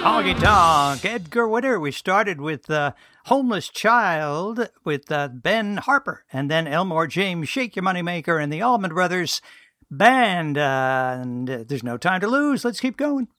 Honky Tonk, Edgar Winter. We started with Homeless Child with Ben Harper, and then Elmore James, Shake Your Moneymaker, and the Allman Brothers Band. And there's no time to lose. Let's keep going.